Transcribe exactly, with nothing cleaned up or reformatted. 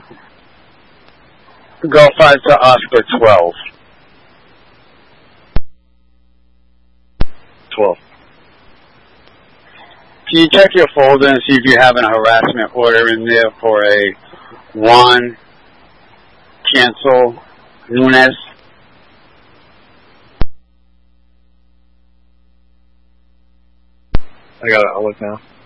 Go five to Oscar twelve. twelve. Can you check your folder and see if you have an harassment order in there for a Juan Cancel Nunes? I got it. I'll look now.